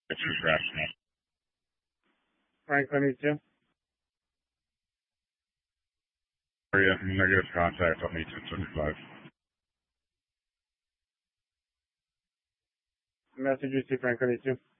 It's just rational. Frank, I need you. Area, negative contact on 1875. Message you, see Frank, I need you.